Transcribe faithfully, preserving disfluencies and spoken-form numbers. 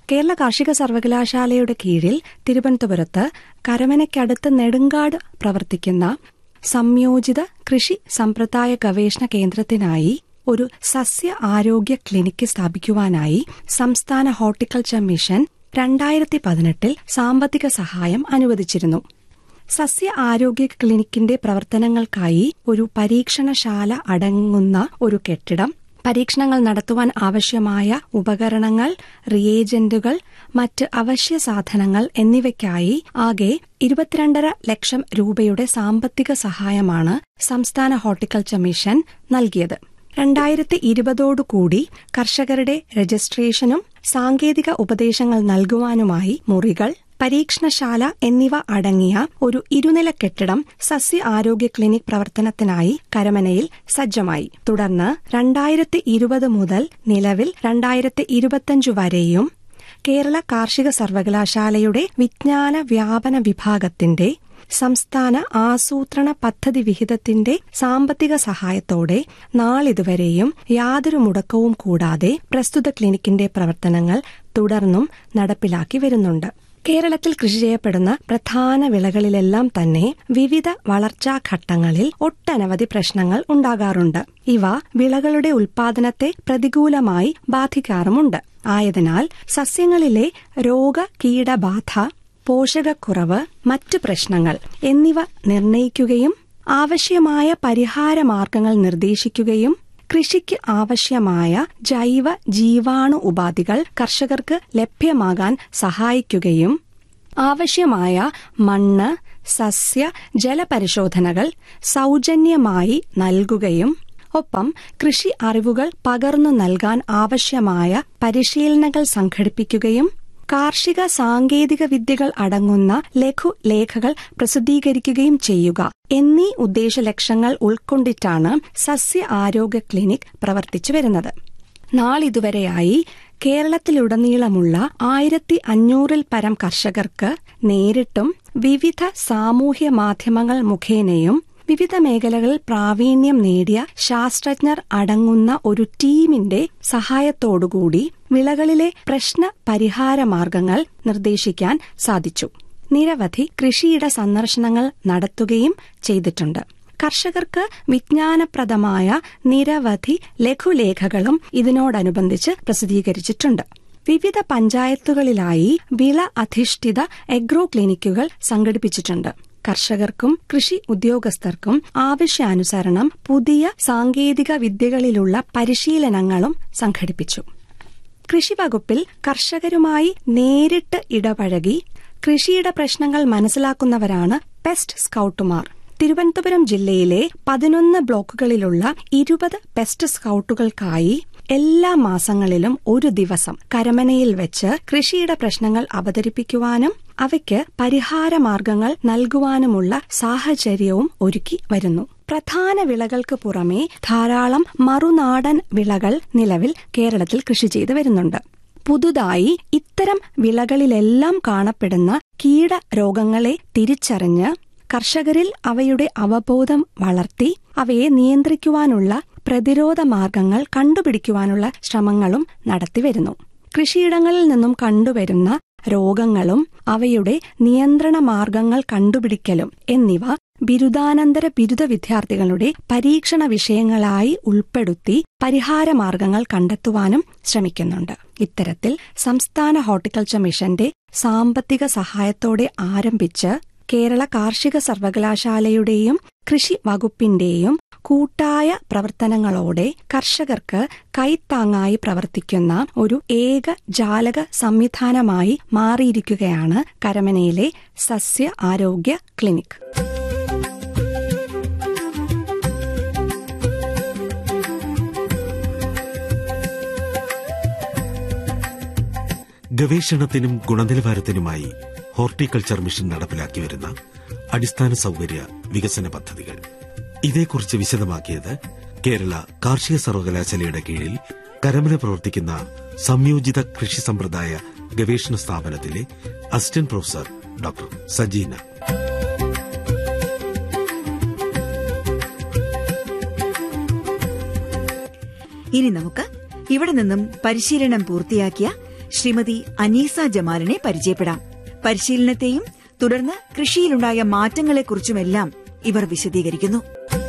കേരള കാർഷിക സർവകലാശാലയുടെ കീഴിൽ തിരുവനന്തപുരത്ത് കരമനയ്ക്കടുത്ത് നെടുങ്കാട് പ്രവർത്തിക്കുന്ന സംയോജിത കൃഷി സമ്പ്രദായ ഗവേഷണ കേന്ദ്രത്തിനായി ഒരു സസ്യ ആരോഗ്യ ക്ലിനിക്ക് സ്ഥാപിക്കുവാനായി സംസ്ഥാന ഹോർട്ടിക്കൾച്ചർ മിഷൻ രണ്ടായിരത്തി പതിനെട്ടിൽ സാമ്പത്തിക സഹായം അനുവദിച്ചിരുന്നു. സസ്യ ആരോഗ്യ ക്ലിനിക്കിന്റെ പ്രവർത്തനങ്ങൾക്കായി ഒരു പരീക്ഷണശാല അടങ്ങുന്ന ഒരു കെട്ടിടം, പരീക്ഷണങ്ങൾ നടത്തുവാൻ ആവശ്യമായ ഉപകരണങ്ങൾ, റിയേജന്റുകൾ, മറ്റ് അവശ്യ സാധനങ്ങൾ എന്നിവയ്ക്കായി ആകെ ഇരുപത്തിരണ്ടര ലക്ഷം രൂപയുടെ സാമ്പത്തിക സഹായമാണ് സംസ്ഥാന ഹോർട്ടിക്കൾച്ചർ മിഷൻ നൽകിയത്. രണ്ടായിരത്തി ഇരുപതോടുകൂടി കർഷകരുടെ രജിസ്ട്രേഷനും സാങ്കേതിക ഉപദേശങ്ങൾ നൽകുവാനുമായി മുറികൾ, പരീക്ഷണശാല എന്നിവ അടങ്ങിയ ഒരു ഇരുനില കെട്ടിടം സസ്യ ആരോഗ്യ ക്ലിനിക് പ്രവർത്തനത്തിനായി കരമനയിൽ സജ്ജമായി. തുടർന്ന് രണ്ടായിരത്തി ഇരുപത് മുതൽ നിലവിൽ രണ്ടായിരത്തി ഇരുപത്തിയഞ്ച് വരെയും കേരള കാർഷിക സർവകലാശാലയുടെ വിജ്ഞാന വ്യാപന വിഭാഗത്തിന്റെ സംസ്ഥാന ആസൂത്രണ പദ്ധതി വിഹിതത്തിന്റെ സാമ്പത്തിക സഹായത്തോടെ നാളിതുവരെയും യാതൊരു മുടക്കവും കൂടാതെ പ്രസ്തുത ക്ലിനിക്കിന്റെ പ്രവർത്തനങ്ങൾ തുടർന്നും നടപ്പിലാക്കി വരുന്നുണ്ട്. കേരളത്തിൽ കൃഷി ചെയ്യപ്പെടുന്ന പ്രധാന വിളകളിലെല്ലാം തന്നെ വിവിധ വളർച്ചാഘട്ടങ്ങളിൽ ഒട്ടനവധി പ്രശ്നങ്ങൾ ഉണ്ടാകാറുണ്ട്. ഇവ വിളകളുടെ ഉൽപാദനത്തെ പ്രതികൂലമായി ബാധിക്കാറുമുണ്ട്. ആയതിനാൽ സസ്യങ്ങളിലെ രോഗ കീടബാധ, പോഷകക്കുറവ്, മറ്റു പ്രശ്നങ്ങൾ എന്നിവ നിർണയിക്കുകയും ആവശ്യമായ പരിഹാരമാർഗങ്ങൾ നിർദ്ദേശിക്കുകയും കൃഷിക്ക് ആവശ്യമായ ജൈവ ജീവാണു ഉപാധികൾ കർഷകർക്ക് ലഭ്യമാകാൻ സഹായിക്കുകയും ആവശ്യമായ മണ്ണ്, സസ്യ, ജലപരിശോധനകൾ സൗജന്യമായി നൽകുകയും ഒപ്പം കൃഷി അറിവുകൾ പകർന്നു നൽകാൻ ആവശ്യമായ പരിശീലനങ്ങൾ സംഘടിപ്പിക്കുകയും കാർഷിക സാങ്കേതിക വിദ്യകൾ അടങ്ങുന്ന ലഘുലേഖകൾ പ്രസിദ്ധീകരിക്കുകയും ചെയ്യുക എന്നീ ഉദ്ദേശലക്ഷ്യങ്ങൾ ഉൾക്കൊണ്ടിട്ടാണ് സസ്യ ആരോഗ്യ ക്ലിനിക് പ്രവർത്തിച്ചു വരുന്നത്. നാളിതുവരെയായി കേരളത്തിലുടനീളമുള്ള ആയിരത്തി അഞ്ഞൂറിൽ പരം കർഷകർക്ക് നേരിട്ടും വിവിധ സാമൂഹ്യ മാധ്യമങ്ങൾ മുഖേനയും വിവിധ മേഖലകളിൽ പ്രാവീണ്യം നേടിയ ശാസ്ത്രജ്ഞർ അടങ്ങുന്ന ഒരു ടീമിന്റെ സഹായത്തോടുകൂടി വിളകളിലെ പ്രശ്ന പരിഹാര മാർഗങ്ങൾ നിർദ്ദേശിക്കാൻ സാധിച്ചു. നിരവധി കൃഷിയിട സന്ദർശനങ്ങൾ നടത്തുകയും ചെയ്തിട്ടുണ്ട്. കർഷകർക്ക് വിജ്ഞാനപ്രദമായ നിരവധി ലഘുലേഖകളും ഇതിനോടനുബന്ധിച്ച് പ്രസിദ്ധീകരിച്ചിട്ടുണ്ട്. വിവിധ പഞ്ചായത്തുകളിലായി വിള അധിഷ്ഠിത എഗ്രോ ക്ലിനിക്കുകൾ സംഘടിപ്പിച്ചിട്ടുണ്ട്. കർഷകർക്കും കൃഷി ഉദ്യോഗസ്ഥർക്കും ആവശ്യാനുസരണം പുതിയ സാങ്കേതിക വിദ്യകളിലുള്ള പരിശീലനങ്ങളും സംഘടിപ്പിച്ചു. കൃഷിവകുപ്പിൽ കർഷകരുമായി നേരിട്ട് ഇടപഴകി കൃഷിയുടെ പ്രശ്നങ്ങൾ മനസ്സിലാക്കുന്നവരാണ് പെസ്റ്റ് സ്കൌട്ടുമാർ. തിരുവനന്തപുരം ജില്ലയിലെ പതിനൊന്ന് ബ്ലോക്കുകളിലുള്ള ഇരുപത് പെസ്റ്റ് സ്കൌട്ടുകൾക്കായി എല്ലാ മാസങ്ങളിലും ഒരു ദിവസം കരമനയിൽ വെച്ച് കൃഷിയുടെ പ്രശ്നങ്ങൾ അവതരിപ്പിക്കുവാനും അവയ്ക്ക് പരിഹാരമാർഗങ്ങൾ നൽകുവാനുമുള്ള സാഹചര്യവും ഒരുക്കി വരുന്നു. പ്രധാന വിളകൾക്ക് പുറമെ ധാരാളം മറുനാടൻ വിളകൾ നിലവിൽ കേരളത്തിൽ കൃഷി ചെയ്തു വരുന്നുണ്ട്. പുതുതായി ഇത്തരം വിളകളിലെല്ലാം കാണപ്പെടുന്ന കീടരോഗങ്ങളെ തിരിച്ചറിഞ്ഞ് കർഷകരിൽ അവയുടെ അവബോധം വളർത്തി അവയെ നിയന്ത്രിക്കുവാനുള്ള പ്രതിരോധ മാർഗങ്ങൾ കണ്ടുപിടിക്കുവാനുള്ള ശ്രമങ്ങളും നടത്തിവരുന്നു. കൃഷിയിടങ്ങളിൽ നിന്നും കണ്ടുവരുന്ന രോഗങ്ങളും അവയുടെ നിയന്ത്രണ മാർഗങ്ങൾ കണ്ടുപിടിക്കലും എന്നിവ ബിരുദാനന്തര ബിരുദ വിദ്യാർത്ഥികളുടെ പരീക്ഷണ വിഷയങ്ങളായി ഉൾപ്പെടുത്തി പരിഹാരമാർഗങ്ങൾ കണ്ടെത്തുവാനും ശ്രമിക്കുന്നുണ്ട്. ഇത്തരത്തിൽ സംസ്ഥാന ഹോർട്ടിക്കൾച്ചർ മിഷന്റെ സാമ്പത്തിക സഹായത്തോടെ ആരംഭിച്ച് കേരള കാർഷിക സർവകലാശാലയുടെയും കൃഷി വകുപ്പിന്റെയും കൂട്ടായ പ്രവർത്തനങ്ങളോടെ കർഷകർക്ക് കൈത്താങ്ങായി പ്രവർത്തിക്കുന്ന ഒരു ഏക ജാലക സംവിധാനമായി മാറിയിരിക്കുകയാണ് കരമനയിലെ സസ്യ ആരോഗ്യ ക്ലിനിക്. ഗവേഷണത്തിനും ഗുണനിലവാരത്തിനുമായി ഹോർട്ടിക്കൾച്ചർ മിഷൻ നടപ്പിലാക്കി വരുന്ന അടിസ്ഥാന സൌകര്യ വികസന പദ്ധതികൾ, ഇതേക്കുറിച്ച് വിശദമാക്കിയത് കേരള കാർഷിക സർവകലാശാലയുടെ കീഴിൽ കരമന പ്രവർത്തിക്കുന്ന സംയോജിത കൃഷി സമ്പ്രദായ ഗവേഷണ സ്ഥാപനത്തിലെ അസിസ്റ്റന്റ് പ്രൊഫസർ ഡോക്ടർ സജീന. ഇനി നമുക്ക് ഇവിടെ നിന്നും പരിശീലനം പൂർത്തിയാക്കിയ ശ്രീമതി അനീസ ജമാലിനെ പരിചയപ്പെടാം. പരിശീലനത്തെയും തുടർന്ന് കൃഷിയിലുണ്ടായ മാറ്റങ്ങളെക്കുറിച്ചുമെല്ലാം ഇവർ വിശദീകരിക്കുന്നു.